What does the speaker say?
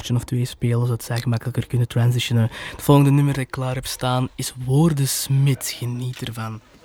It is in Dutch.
akkoordje of twee spelen, zodat zij gemakkelijker kunnen transitionen. Het volgende nummer dat ik klaar heb staan is Woordensmid. Geniet ervan.